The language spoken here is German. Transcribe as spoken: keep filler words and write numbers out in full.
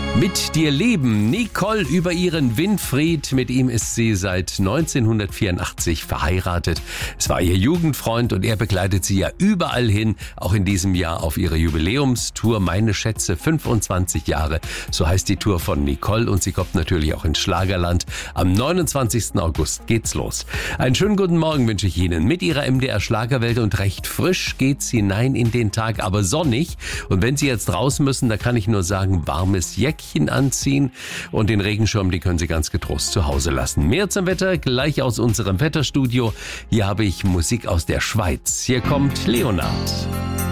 Mit dir leben, Nicole über ihren Winfried. Mit ihm ist sie seit neunzehnhundertvierundachtzig verheiratet. Es war ihr Jugendfreund und er begleitet sie ja überall hin, auch in diesem Jahr auf ihrer Jubiläumstour Meine Schätze fünfundzwanzig Jahre. So heißt die Tour von Nicole und sie kommt natürlich auch ins Schlagerland. Am neunundzwanzigsten August geht's los. Einen schönen guten Morgen wünsche ich Ihnen mit Ihrer M D R Schlagerwelt und recht frisch geht's hinein in den Tag, aber sonnig. Und wenn Sie jetzt raus müssen, da kann ich nur sagen, warmes Jäckchen anziehen und den Regenschirm, die können Sie ganz getrost zu Hause lassen. Mehr zum Wetter gleich aus unserem Wetterstudio. Hier habe ich Musik aus der Schweiz. Hier kommt Leonard.